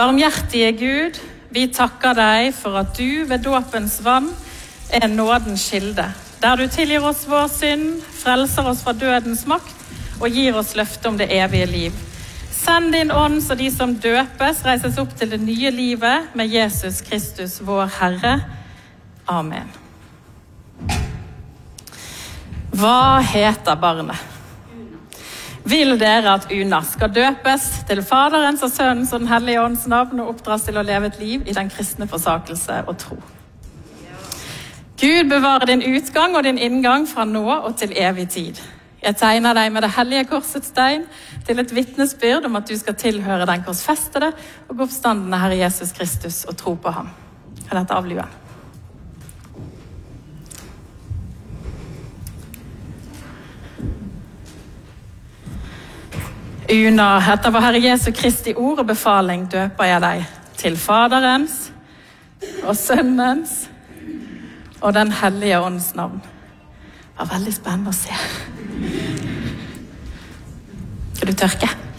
Barmhjertige Gud, vi takker deg for at du ved dåpens vann nådens kilde, der du tilgir oss vår synd, frelser oss fra dødens makt og gir oss løfte om det evige liv. Send din ånd så de som døpes reises opp til det nye livet med Jesus Kristus, vår Herre. Amen. Hva heter barnet? Vil dere at Una skal døpes til Faderens og Sønnens og den hellige ånds navn og oppdras til å leve et liv i den kristne forsakelse og tro? Gud bevarer din utgang og din inngang fra nå og til evig tid. Jeg tegner deg med det hellige korsets tegn til et vitnesbyrd om at du skal tilhøre den korsfestede og oppstandende Herre Jesus Kristus og tro på ham. Er dette avluen? Una, etter vår Herre Jesu Kristi ord og befaling døper jeg deg til Faderens og Sønnens og den hellige ånds navn. Det var veldig spennende å se. Skal du tørke?